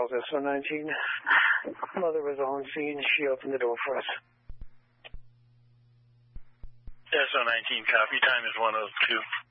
Charles SO19. Mother was on scene. She opened the door for us. SO19, copy. Time is 1:02.